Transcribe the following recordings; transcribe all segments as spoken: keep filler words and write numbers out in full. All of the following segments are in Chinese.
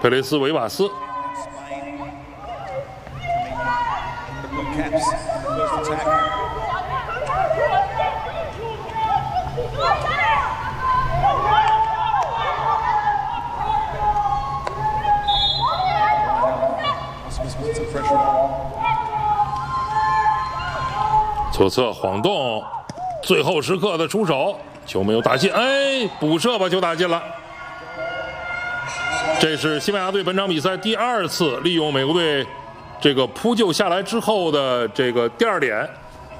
佩雷斯·维瓦斯。左侧晃动，最后时刻的出手，球没有打进，哎，补射把球打进了。这是西班牙队本场比赛第二次利用美国队这个扑救下来之后的这个第二点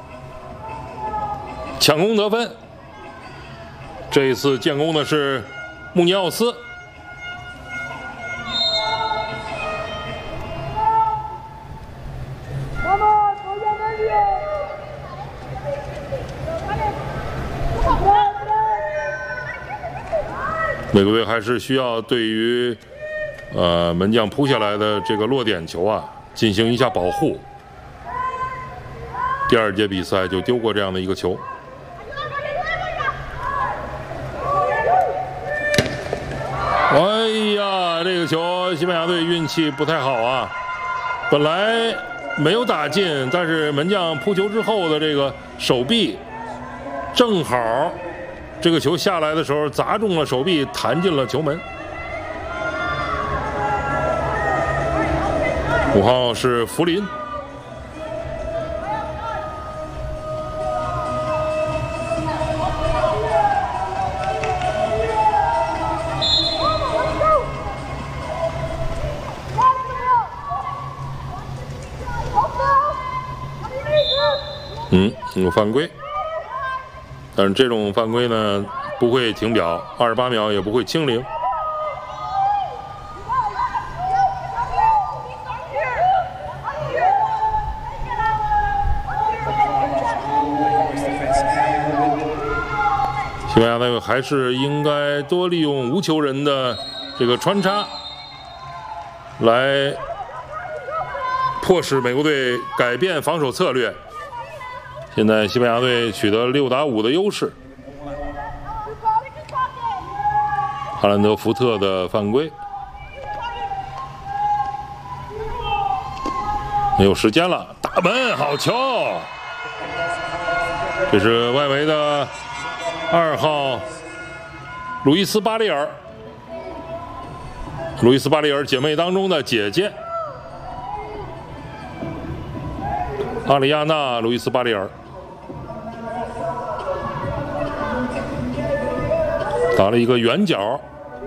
抢攻得分。这一次建功的是穆尼奥斯。美国队还是需要对于呃门将扑下来的这个落点球啊进行一下保护。第二节比赛就丢过这样的一个球。哎呀，这个球西班牙队运气不太好啊，本来没有打进，但是门将扑球之后的这个手臂正好这个球下来的时候砸中了手臂，弹进了球门。五号是福林。嗯，有犯规。但是这种犯规呢不会停表，二十八秒也不会清零。西班牙队还是应该多利用无球人的这个穿插，来迫使美国队改变防守策略。现在西班牙队取得六打五的优势。哈兰德·福特的犯规，没有时间了，打门，好球！这是外围的二号路易斯·巴利尔，路易斯·巴利尔姐妹当中的姐姐阿里亚娜·路易斯·巴利尔。打了一个圆角，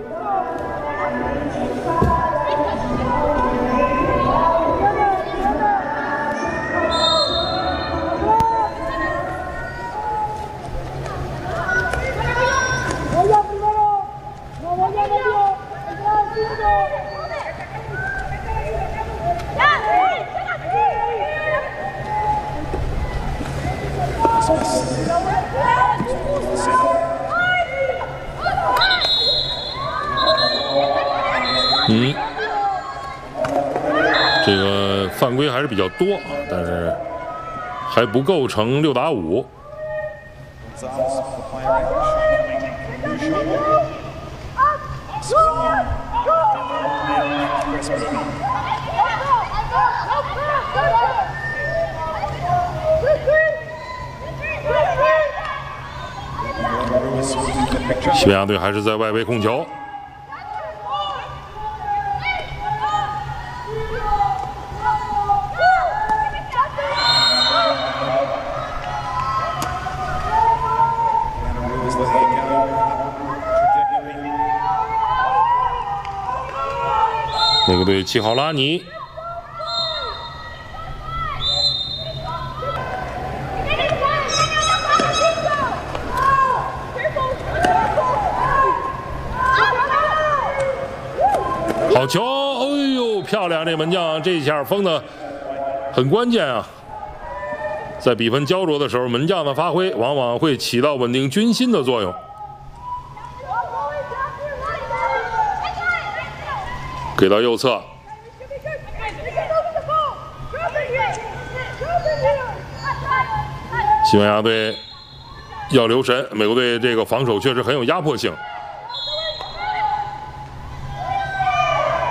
嗯，这个犯规还是比较多，但是还不构成六打五。西班牙队还是在外围控球。美国队七号拉尼，好球！哎呦，漂亮！这门将这一下封的很关键啊，在比分焦灼的时候，门将的发挥往往会起到稳定军心的作用。给到右侧，西班牙队要留神，美国队这个防守确实很有压迫性。